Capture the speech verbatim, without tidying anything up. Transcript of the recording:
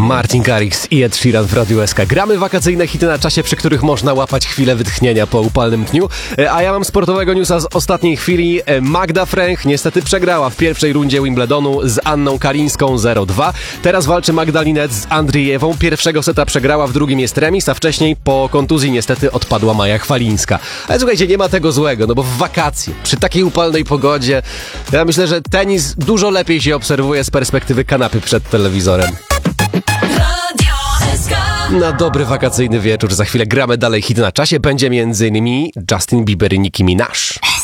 Martin Garrix i Ed Sheeran w Radiu S K. Gramy wakacyjne hity na czasie, przy których można łapać chwilę wytchnienia po upalnym dniu. A ja mam sportowego newsa z ostatniej chwili. Magda Fręch niestety przegrała w pierwszej rundzie Wimbledonu z Anną Kalińską zero dwa. Teraz walczy Magdalinet z Andrijewą. Pierwszego seta przegrała, w drugim jest remis, a wcześniej po kontuzji niestety odpadła Maja Chwalińska. Ale słuchajcie, nie ma tego złego, no bo w wakacje, przy takiej upalnej pogodzie, ja myślę, że tenis dużo lepiej się obserwuje z perspektywy kanapy przed telewizorem. Na dobry wakacyjny wieczór. Za chwilę gramy dalej hity na czasie. Będzie między innymi Justin Bieber i Nicki Minaj.